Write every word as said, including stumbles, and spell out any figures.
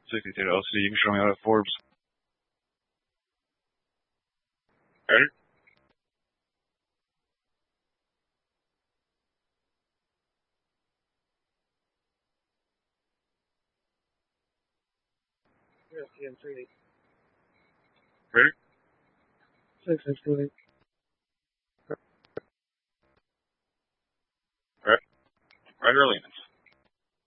sixty-two L C D. You can show me how it Forbes. Ready? Yes, T M three. Ready? Six six two eight. Right. Right early.